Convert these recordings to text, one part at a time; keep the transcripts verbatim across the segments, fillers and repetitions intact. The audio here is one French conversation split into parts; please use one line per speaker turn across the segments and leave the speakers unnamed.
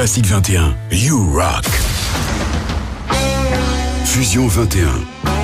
Classique vingt et un, You Rock. Fusion vingt et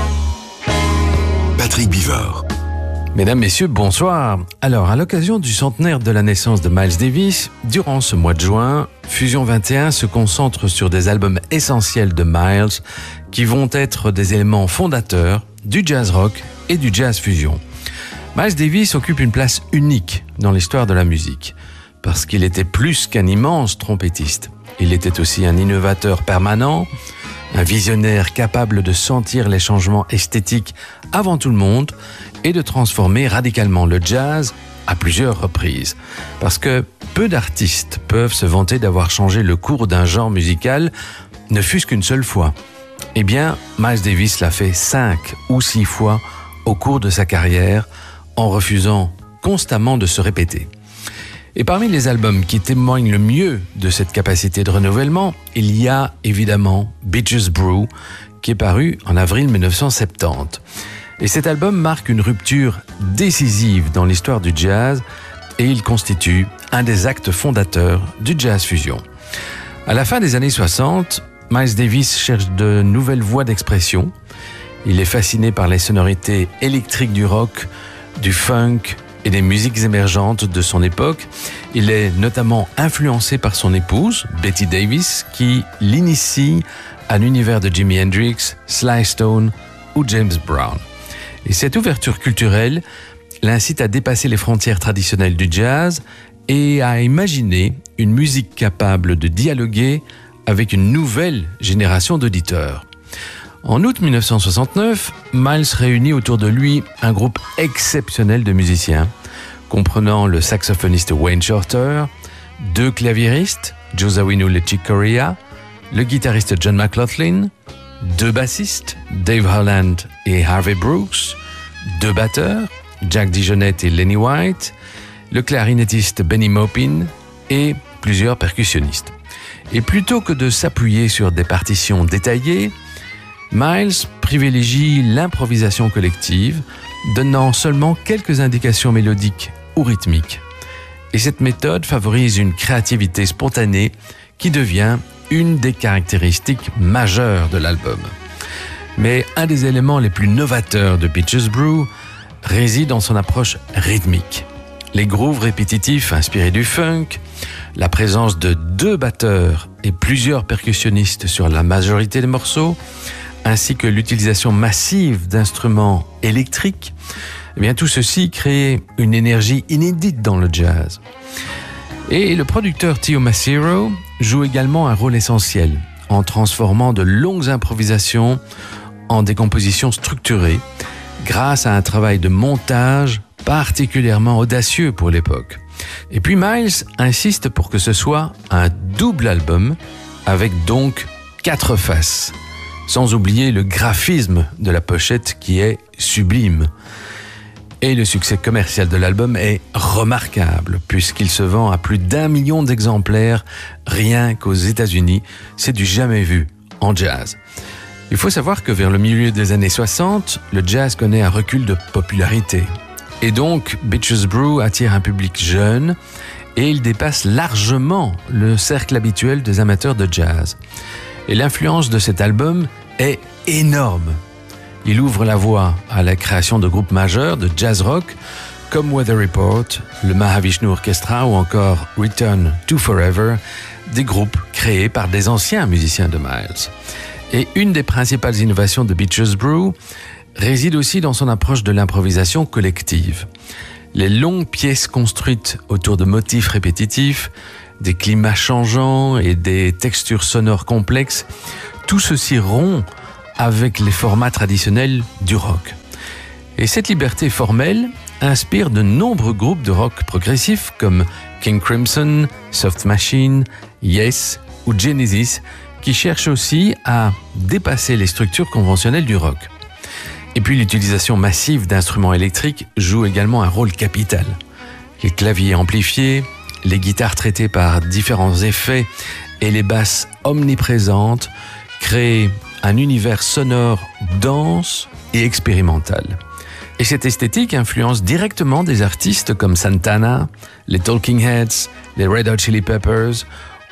un. Patrick Bivard.
Mesdames, Messieurs, bonsoir. Alors, à l'occasion du centenaire de la naissance de Miles Davis, durant ce mois de juin, Fusion vingt et un se concentre sur des albums essentiels de Miles qui vont être des éléments fondateurs du jazz rock et du jazz fusion. Miles Davis occupe une place unique dans l'histoire de la musique parce qu'il était plus qu'un immense trompettiste. Il était aussi un innovateur permanent, un visionnaire capable de sentir les changements esthétiques avant tout le monde et de transformer radicalement le jazz à plusieurs reprises. Parce que peu d'artistes peuvent se vanter d'avoir changé le cours d'un genre musical, ne fût-ce qu'une seule fois. Eh bien, Miles Davis l'a fait cinq ou six fois au cours de sa carrière, en refusant constamment de se répéter. Et parmi les albums qui témoignent le mieux de cette capacité de renouvellement, il y a évidemment Bitches Brew, qui est paru en avril dix-neuf cent soixante-dix. Et cet album marque une rupture décisive dans l'histoire du jazz et il constitue un des actes fondateurs du jazz fusion. À la fin des années soixante, Miles Davis cherche de nouvelles voies d'expression. Il est fasciné par les sonorités électriques du rock, du funk et des musiques émergentes de son époque. Il est notamment influencé par son épouse, Betty Davis, qui l'initie à l'univers de Jimi Hendrix, Sly Stone ou James Brown. Et cette ouverture culturelle l'incite à dépasser les frontières traditionnelles du jazz et à imaginer une musique capable de dialoguer avec une nouvelle génération d'auditeurs. En août dix-neuf cent soixante-neuf, Miles réunit autour de lui un groupe exceptionnel de musiciens, comprenant le saxophoniste Wayne Shorter, deux claviéristes, Joe Zawinul et Chick Corea, le guitariste John McLaughlin, deux bassistes, Dave Holland et Harvey Brooks, deux batteurs, Jack DeJohnette et Lenny White, le clarinettiste Benny Maupin et plusieurs percussionnistes. Et plutôt que de s'appuyer sur des partitions détaillées, Miles privilégie l'improvisation collective, donnant seulement quelques indications mélodiques ou rythmiques. Et cette méthode favorise une créativité spontanée qui devient une des caractéristiques majeures de l'album. Mais un des éléments les plus novateurs de Bitches Brew réside dans son approche rythmique. Les grooves répétitifs inspirés du funk, la présence de deux batteurs et plusieurs percussionnistes sur la majorité des morceaux, ainsi que l'utilisation massive d'instruments électriques, eh bien tout ceci crée une énergie inédite dans le jazz. Et le producteur Tio Macero joue également un rôle essentiel en transformant de longues improvisations en des compositions structurées grâce à un travail de montage particulièrement audacieux pour l'époque. Et puis Miles insiste pour que ce soit un double album avec donc quatre faces, sans oublier le graphisme de la pochette qui est sublime. Et le succès commercial de l'album est remarquable puisqu'il se vend à plus d'un million d'exemplaires rien qu'aux États-Unis. C'est du jamais vu en jazz. Il faut savoir que vers le milieu des années soixante, le jazz connaît un recul de popularité. Et donc, Bitches Brew attire un public jeune et il dépasse largement le cercle habituel des amateurs de jazz. Et l'influence de cet album est énorme. Il ouvre la voie à la création de groupes majeurs de jazz rock comme Weather Report, le Mahavishnu Orchestra ou encore Return to Forever, des groupes créés par des anciens musiciens de Miles. Et une des principales innovations de Bitches Brew réside aussi dans son approche de l'improvisation collective. Les longues pièces construites autour de motifs répétitifs, des climats changeants et des textures sonores complexes, tout ceci rompt avec les formats traditionnels du rock. Et cette liberté formelle inspire de nombreux groupes de rock progressif comme King Crimson, Soft Machine, Yes ou Genesis, qui cherchent aussi à dépasser les structures conventionnelles du rock. Et puis l'utilisation massive d'instruments électriques joue également un rôle capital. Les claviers amplifiés, les guitares traitées par différents effets et les basses omniprésentes créent un univers sonore dense et expérimental. Et cette esthétique influence directement des artistes comme Santana, les Talking Heads, les Red Hot Chili Peppers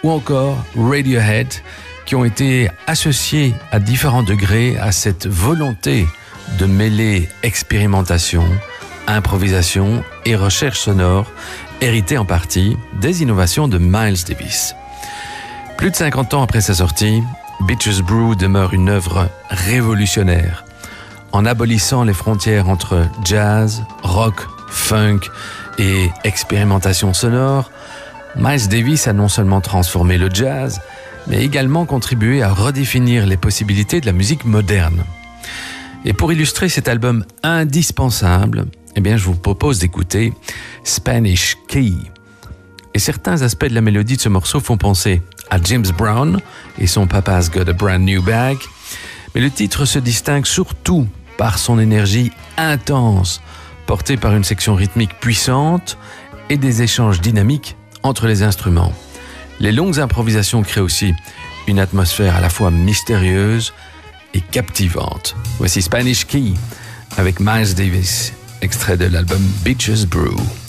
ou encore Radiohead, qui ont été associés à différents degrés à cette volonté de mêler expérimentation, improvisation et recherche sonore, héritée en partie des innovations de Miles Davis. Plus de cinquante ans après sa sortie, Bitches Brew demeure une œuvre révolutionnaire. En abolissant les frontières entre jazz, rock, funk et expérimentation sonore, Miles Davis a non seulement transformé le jazz, mais également contribué à redéfinir les possibilités de la musique moderne. Et pour illustrer cet album indispensable, eh bien, je vous propose d'écouter Spanish Key. Et certains aspects de la mélodie de ce morceau font penser à James Brown et son Papa's Got a Brand New Bag, mais le titre se distingue surtout par son énergie intense, portée par une section rythmique puissante et des échanges dynamiques entre les instruments. Les longues improvisations créent aussi une atmosphère à la fois mystérieuse et captivante. Voici Spanish Key avec Miles Davis, extrait de l'album Bitches Brew.